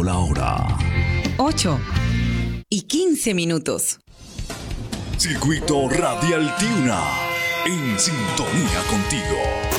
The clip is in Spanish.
la hora. 8:15. Circuito Radial Tiuna, en sintonía contigo.